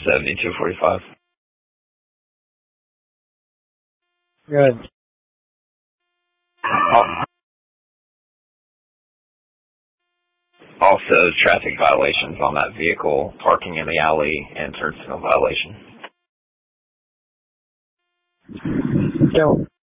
7245. Good. Also, traffic violations on that vehicle, parking in the alley, and turn signal violation. So